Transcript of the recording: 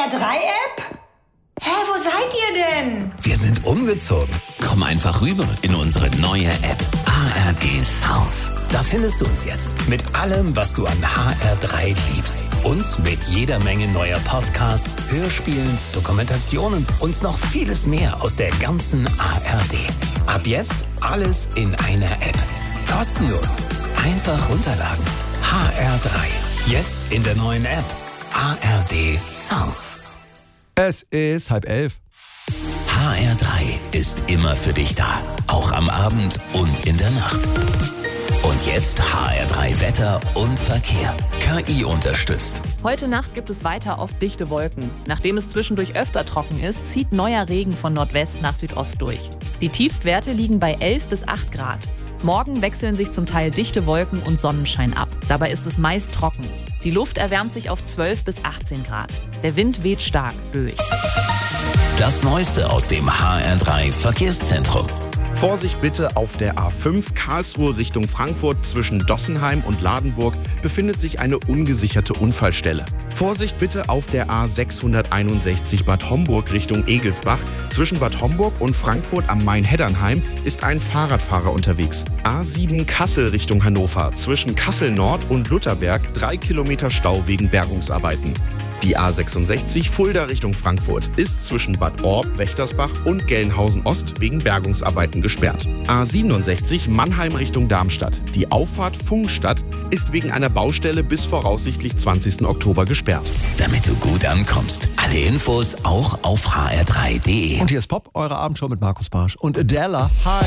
HR3-App? Hä, wo seid ihr denn? Wir sind umgezogen. Komm einfach rüber in unsere neue App ARD Sounds. Da findest du uns jetzt mit allem, was du an HR3 liebst. Und mit jeder Menge neuer Podcasts, Hörspielen, Dokumentationen und noch vieles mehr aus der ganzen ARD. Ab jetzt alles in einer App. Kostenlos. Einfach runterladen. HR3. Jetzt in der neuen App ARD Sounds. Es ist 10:30. HR3 ist immer für dich da. Auch am Abend und in der Nacht. Und jetzt HR3 Wetter und Verkehr. KI unterstützt. Heute Nacht gibt es weiter oft dichte Wolken. Nachdem es zwischendurch öfter trocken ist, zieht neuer Regen von Nordwest nach Südost durch. Die Tiefstwerte liegen bei 11 bis 8 Grad. Morgen wechseln sich zum Teil dichte Wolken und Sonnenschein ab. Dabei ist es meist trocken. Die Luft erwärmt sich auf 12 bis 18 Grad. Der Wind weht stark durch. Das Neueste aus dem HR3 Verkehrszentrum. Vorsicht bitte, auf der A5 Karlsruhe Richtung Frankfurt zwischen Dossenheim und Ladenburg befindet sich eine ungesicherte Unfallstelle. Vorsicht bitte auf der A661 Bad Homburg Richtung Egelsbach. Zwischen Bad Homburg und Frankfurt am Main-Heddernheim ist ein Fahrradfahrer unterwegs. A7 Kassel Richtung Hannover. Zwischen Kassel Nord und Lutherberg 3 Kilometer Stau wegen Bergungsarbeiten. Die A66 Fulda Richtung Frankfurt ist zwischen Bad Orb, Wächtersbach und Gelnhausen Ost wegen Bergungsarbeiten gesperrt. A67 Mannheim Richtung Darmstadt. Die Auffahrt Pfungstadt ist wegen einer Baustelle bis voraussichtlich 20. Oktober gesperrt. Damit du gut ankommst. Alle Infos auch auf hr3.de. Und hier ist Pop, eure Abendshow mit Markus Barsch und Adela. Hi.